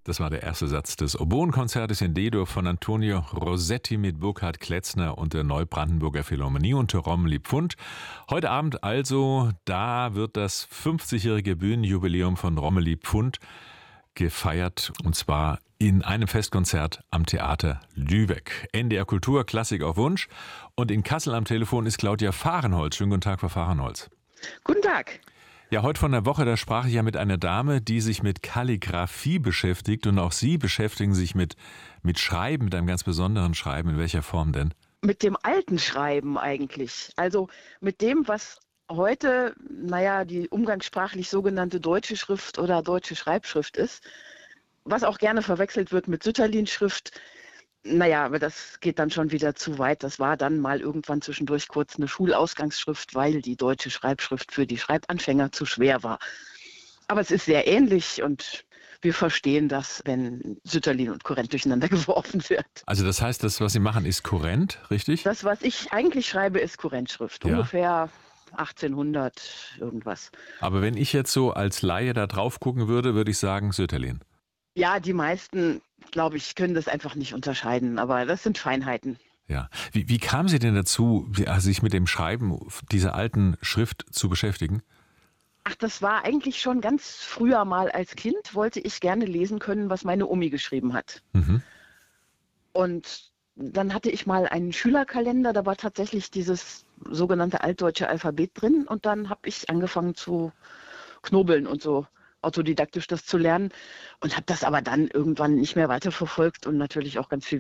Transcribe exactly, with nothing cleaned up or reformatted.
Das war der erste Satz des Oboenkonzertes in D-Dur von Antonio Rossetti mit Burkhard Kletzner und der Neubrandenburger Philharmonie unter Romeli Pfund. Heute Abend also, da wird das fünfzigjährige Bühnenjubiläum von Romeli Pfund gefeiert, und zwar in einem Festkonzert am Theater Lübeck. N D R Kultur, Klassik auf Wunsch. Und in Kassel am Telefon ist Claudia Fahrenholz. Schönen guten Tag, Frau Fahrenholz. Guten Tag. Ja, heute von der Woche, da sprach ich ja mit einer Dame, die sich mit Kalligraphie beschäftigt, und auch Sie beschäftigen sich mit, mit Schreiben, mit einem ganz besonderen Schreiben. In welcher Form denn? Mit dem alten Schreiben eigentlich. Also mit dem, was heute, naja, die umgangssprachlich sogenannte deutsche Schrift oder deutsche Schreibschrift ist, was auch gerne verwechselt wird mit Sütterlin-Schrift. Naja, aber das geht dann schon wieder zu weit. Das war dann mal irgendwann zwischendurch kurz eine Schulausgangsschrift, weil die deutsche Schreibschrift für die Schreibanfänger zu schwer war. Aber es ist sehr ähnlich und wir verstehen das, wenn Sütterlin und Kurrent durcheinander geworfen wird. Also das heißt, das, was Sie machen, ist Kurrent, richtig? Das, was ich eigentlich schreibe, ist Kurrentschrift. Ja. Ungefähr achtzehnhundert irgendwas. Aber wenn ich jetzt so als Laie da drauf gucken würde, würde ich sagen Sütterlin. Ja, die meisten, glaube ich, können das einfach nicht unterscheiden, aber das sind Feinheiten. Ja. Wie, wie kam Sie denn dazu, sich mit dem Schreiben dieser alten Schrift zu beschäftigen? Ach, das war eigentlich schon ganz früher mal als Kind, wollte ich gerne lesen können, was meine Omi geschrieben hat. Mhm. Und dann hatte ich mal einen Schülerkalender, da war tatsächlich dieses sogenannte altdeutsche Alphabet drin, und dann habe ich angefangen zu knobeln und so autodidaktisch das zu lernen und habe das aber dann irgendwann nicht mehr weiterverfolgt und natürlich auch ganz viel